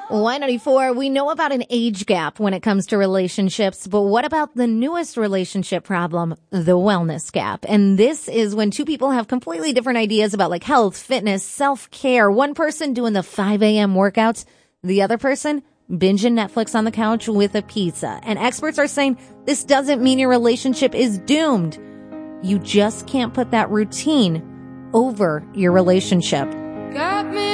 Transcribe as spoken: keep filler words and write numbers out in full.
Y ninety-four, we know about an age gap when it comes to relationships, but what about the newest relationship problem, the wellness gap? And this is when two people have completely different ideas about like health, fitness, self-care. One person doing the five a.m. workouts, the other person binging Netflix on the couch with a pizza. And experts are saying this doesn't mean your relationship is doomed. You just can't put that routine over your relationship.